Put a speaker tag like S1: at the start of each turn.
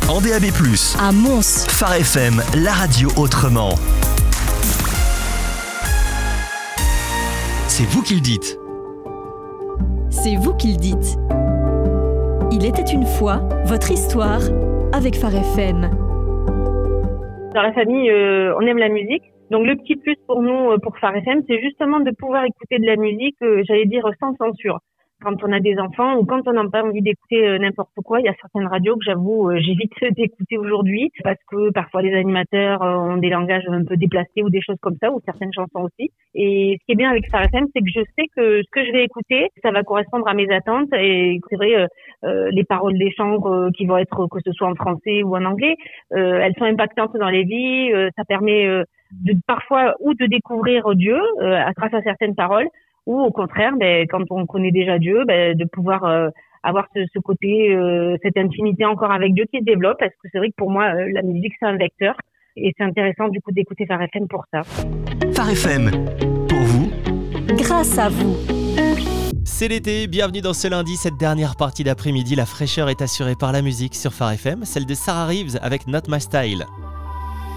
S1: En DAB+,
S2: à Mons,
S1: Phare FM, la radio autrement. C'est vous qui le dites.
S2: C'est vous qui le dites. Il était une fois votre histoire avec Phare FM.
S3: Dans la famille, on aime la musique. Donc le petit plus pour nous, pour Phare FM, c'est justement de pouvoir écouter de la musique, j'allais dire sans censure. Quand on a des enfants ou quand on n'a pas envie d'écouter n'importe quoi, il y a certaines radios que j'avoue j'évite d'écouter aujourd'hui parce que parfois les animateurs ont des langages un peu déplacés ou des choses comme ça, ou certaines chansons aussi. Et ce qui est bien avec Phare FM, c'est que je sais que ce que je vais écouter, ça va correspondre à mes attentes. Et c'est vrai, les paroles des chants qui vont être, que ce soit en français ou en anglais, elles sont impactantes dans les vies. Ça permet de parfois ou de découvrir Dieu grâce à certaines paroles, ou au contraire, quand on connaît déjà Dieu, de pouvoir avoir ce côté, cette intimité encore avec Dieu qui se développe, parce que c'est vrai que pour moi, la musique, c'est un vecteur, et c'est intéressant du coup d'écouter Phare FM pour ça.
S1: Phare FM, pour vous,
S2: grâce à vous.
S4: C'est l'été, bienvenue dans ce lundi, cette dernière partie d'après-midi. La fraîcheur est assurée par la musique sur Phare FM, celle de Sarah Reeves avec Not My Style.